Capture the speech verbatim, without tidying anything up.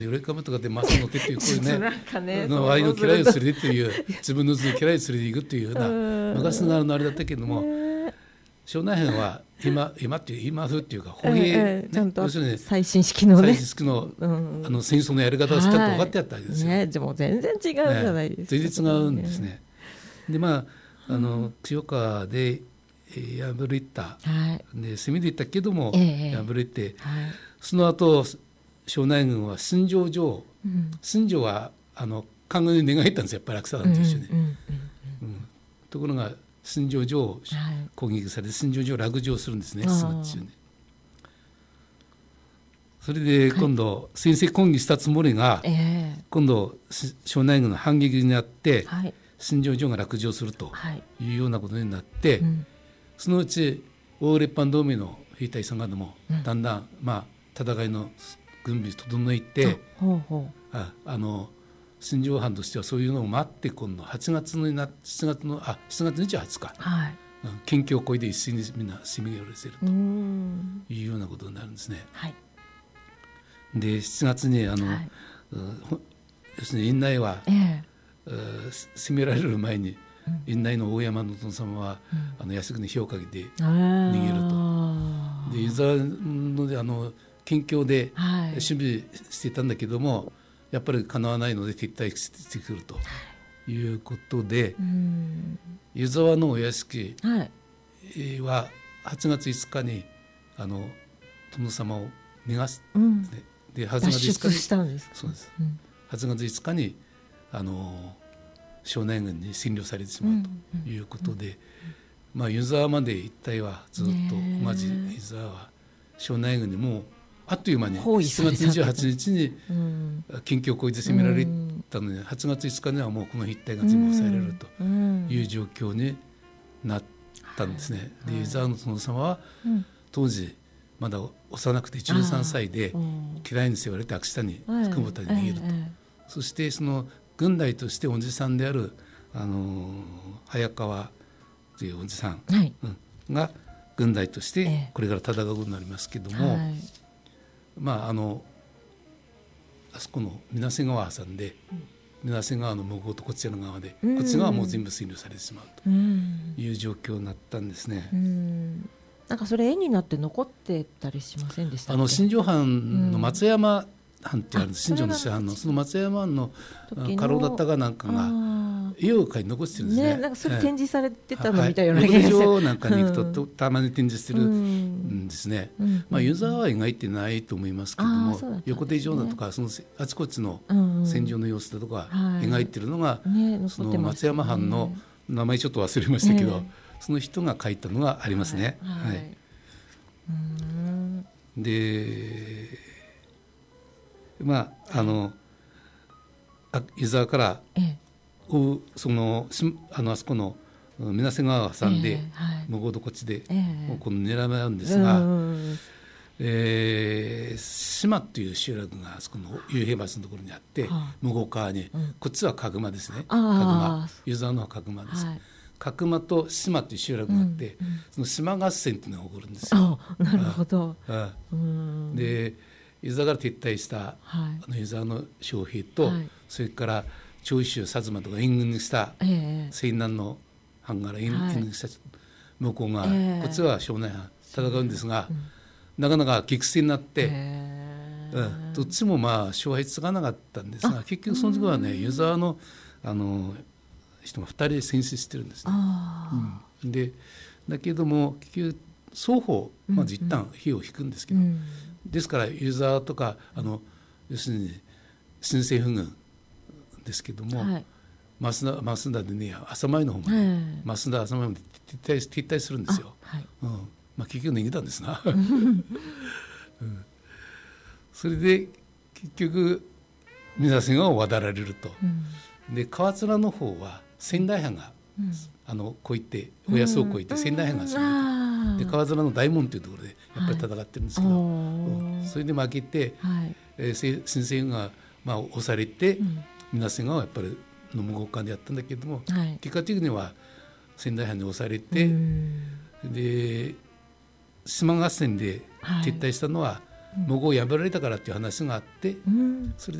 よれかむとかでマサの手っていうこういうねなんかねの愛の嫌いを連れてっていう自分の嫌いを連れていくっていうような昔ながらのあれだったけども、庄内編は今今っていう今風っていうか歩兵、ねええちゃんと要するに最新式のね最新式の、うん、あの戦争のやり方をしっかりと分かってやったわけですよ、 はいね、でも全然違うじゃないですか、 ね、全然違うんですね。でまああの清川で、えー、敗れた、はい、で攻めていったけども、えー、敗れて、はい、その後庄内軍は寸城城、うん、寸城はあの官軍に寝返ったんですよ、やっぱり落差団と一緒に、うんうんうんうん、ところが寸城城を攻撃されて寸城城を落城するんですね、しちがつ中に。それで今度、はい、先制攻撃したつもりが、えー、今度庄内軍の反撃になって、はい、寸城城が落城するというようなことになって、はいうん、そのうち大列藩同盟の兵隊さんがでも、うん、だんだん、まあ、戦いの軍備整えて、ほうほうああの寸城藩としてはそういうのを待って、今度はちがつになしちがつのあしちがつにじゅうはちにちか、はい、県境を越えて一斉にみんな攻め寄せるというようなことになるんですね。はい、でしちがつにあの、はい、要するに院内は、えー、攻められる前に、うん、院内の大山の殿様は、うん、あの靖国に火をかけて逃げると。で湯沢のあの県境で守備していたんだけども、はい、やっぱりかなわないので撤退してくるということで、はい、湯沢のお屋敷ははちがついつかにあの殿様を逃がす、うんではちがついつかにしたんですか。そうです、うん、はちがついつかにあの庄内軍に占領されてしまうということで、うんうんまあ、湯沢まで一帯はずっと同じ湯沢は庄内軍にもうあっという間にしちがつにじゅうはちにちに県境を越えて攻められたのに、はちがついつかにはもうこの一帯が全部抑えられるという状況になったんですね。で湯沢の殿様は当時まだ幼くてじゅうさんさいで嫌いにせわれて秋田に久保田に逃げると、そしてその軍隊としておじさんであるあの早川というおじさん、はいうん、が軍隊としてこれから戦うことになりますけども、えーはいまあ、あのあそこの水瀬川挟んで、うん、水瀬川の向こうとこっちの側で、うん、こっち側はもう全部占領されてしまうという状況になったんですね。 うんなんかそれ絵になって残ってたりしませんでしたっけ。 あの新庄藩の松山藩ってあるんです、新庄の師範のその松山藩の家老だったかなんかが絵を描いて残してるんですね。 ねなんかそれ展示されてたのみたいな気がする。牧場なんかに行くと、うん、たまに展示してるんですね。うん、まあ、湯沢は描いてないと思いますけども、ね、横手城だとかそのあちこちの戦場の様子だとか描いてるのが、うんはい、その松山藩の名前ちょっと忘れましたけど、ね、その人が描いたのがありますね。はいはい、うんでまああの湯沢から、ええ、そのあのあそこの水瀬川を挟んで、えーはい、向こうとこっちで、えー、この狙い合うんですが、えー、島っていう集落があそこの幽閉町のところにあって、はあ、向こう側に、うん、こっちは角間ですね。角間湯沢の角間です、はい、角間と島っていう集落があって、うんうん、その島合戦っていうのが起こるんですよ。 なるほど。 ああうんで湯沢から撤退した、はい、あの湯沢の将兵と、はい、それから長州薩摩とか援軍にした西南の藩から援軍にした向こうが、えー、こっちは庄内藩戦うんですが、うん、なかなか激戦になって、えーうん、どっちもまあ勝敗つかなかったんですが、結局その時はね湯沢のあの人がふたり戦死してるんですね。うん、でだけども結局双方まず一旦火を引くんですけど、うんうん、ですから湯沢とかあの要するに新政府軍ですけども、はい、増田増田でね朝前の方まで、はい、増田朝前まで撤退、撤退するんですよ。はいうんまあ、結局逃げたんですな、うん、それで結局水瀬川を渡られると、うん、で川面の方は仙台藩が、うん、あの越えておやすを越えて仙台藩が攻めて、で川面の大門というところでやっぱり戦ってるんですけど、はいうん、それで負けて、はいえー、新政府軍が、まあ、押されて、うん水瀬川はやっぱりの向こう側でやったんだけども、はい、結果的には仙台藩に押されてで島合戦で撤退したのは、は喪号を破られたからっていう話があって、うん、それ